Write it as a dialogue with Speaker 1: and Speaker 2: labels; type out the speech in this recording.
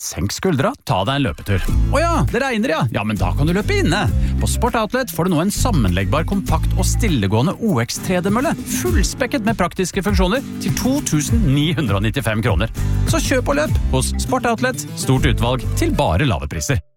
Speaker 1: Senk skuldra, ta deg en løpetur. Åja, det regner ja! Ja, men da kan du løpe inne. På Sport Outlet får du nå en sammenleggbar, kompakt og stillegående OX3D-mølle. Fullspekket med praktiske funksjoner til 2.995 kroner. Så kjøp og løp hos Sport Outlet. Stort utvalg til bare lave priser.